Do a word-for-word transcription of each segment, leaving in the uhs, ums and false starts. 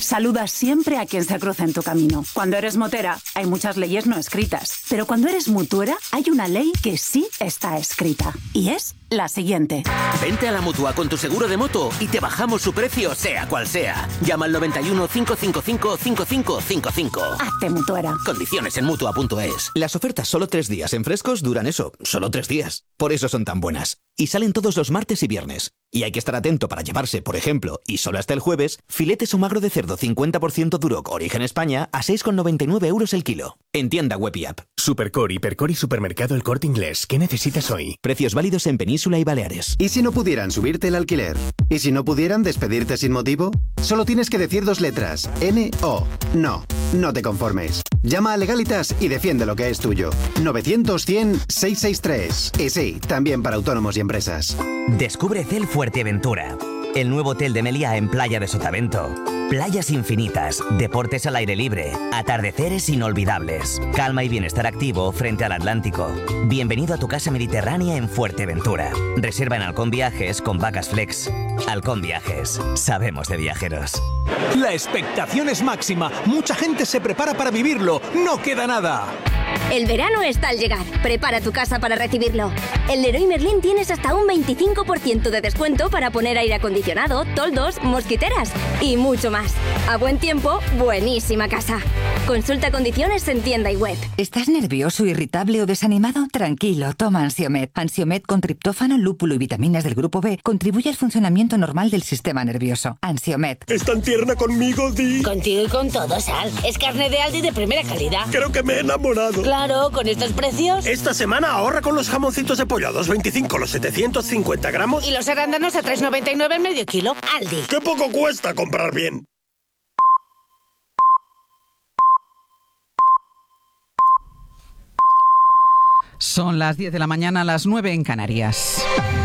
Saluda siempre a quien se cruza en tu camino. Cuando eres motera, hay muchas leyes no escritas. Pero cuando eres mutuera, hay una ley que sí está escrita. Y es la siguiente. Vente a la Mutua con tu seguro de moto y te bajamos su precio, sea cual sea. Llama al noventa y uno, cinco cinco cinco, cinco cinco cinco cinco. Hazte mutuera. Condiciones en Mutua punto es. Las ofertas solo tres días en Frescos duran eso, solo tres días. Por eso son tan buenas. Y salen todos los martes y viernes. Y hay que estar atento para llevarse, por ejemplo, y solo hasta el jueves, filetes o magro de cerdo cincuenta por ciento Duroc Origen España a seis con noventa y nueve euros el kilo. En tienda web y app. Supercore, Hipercore y Supermercado El Corte Inglés. ¿Qué necesitas hoy? Precios válidos en Península y Baleares. ¿Y si no pudieran subirte el alquiler? ¿Y si no pudieran despedirte sin motivo? Solo tienes que decir dos letras. N O. No. No te conformes. Llama a Legalitas y defiende lo que es tuyo. novecientos, cien, seiscientos sesenta y tres. Y sí, también para autónomos y empresas. Descubre Cel Fuerteventura, el nuevo hotel de Meliá en Playa de Sotavento. Playas infinitas, deportes al aire libre, atardeceres inolvidables, calma y bienestar activo frente al Atlántico. Bienvenido a tu casa mediterránea en Fuerteventura. Reserva en Halcón Viajes con Vacas Flex. Halcón Viajes, sabemos de viajeros. La expectación es máxima, mucha gente se prepara para vivirlo, no queda nada. El verano está al llegar. Prepara tu casa para recibirlo. En Leroy Merlin tienes hasta un veinticinco por ciento de descuento para poner aire acondicionado, toldos, mosquiteras y mucho más. A buen tiempo, buenísima casa. Consulta condiciones en tienda y web. ¿Estás nervioso, irritable o desanimado? Tranquilo, toma Ansiomed. Ansiomed con triptófano, lúpulo y vitaminas del grupo B contribuye al funcionamiento normal del sistema nervioso. Ansiomed. ¿Es tan tierna conmigo, Di? Contigo y con todo, Sal. Es carne de Aldi de primera calidad. Creo que me he enamorado. Claro, con estos precios. Esta semana ahorra con los jamoncitos de pollo a dos veinticinco los setecientos cincuenta gramos. Y los arándanos a tres noventa y nueve el medio kilo. Aldi. ¡Qué poco cuesta comprar bien! Son las diez de la mañana, las nueve en Canarias.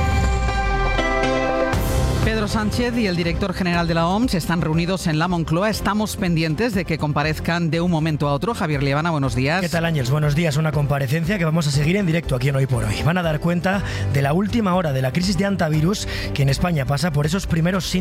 Pedro Sánchez y el director general de la O M S están reunidos en la Moncloa. Estamos pendientes de que comparezcan de un momento a otro. Javier Liebana, buenos días. ¿Qué tal, Ángels? Buenos días. Una comparecencia que vamos a seguir en directo aquí en Hoy por Hoy. Van a dar cuenta de la última hora de la crisis de antivirus que en España pasa por esos primeros síntomas